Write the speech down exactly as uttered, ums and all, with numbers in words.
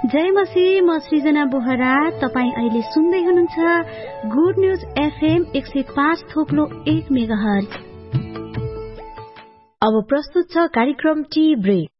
जय मसी, म सृजना बोहरा। तपाईँ अहिले सुन्दै हुनुहुन्छ गुड न्यूज एफएम एक सय पाँच थोप्लो एक मेगाहर्ज। अब प्रस्तुत छ कार्यक्रम टी ब्रेक।